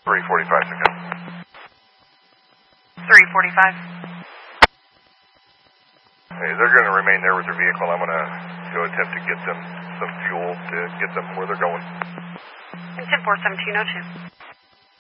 345 to go. 345. Hey, they're going to remain there with their vehicle. I'm going to go attempt to get them some fuel to get them where they're going. 10-4-1702.